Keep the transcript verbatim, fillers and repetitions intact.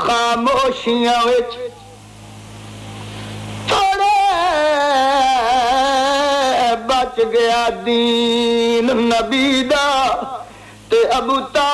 खामोशियां विच थोड़े बच गया दीन नबी दा ते अबू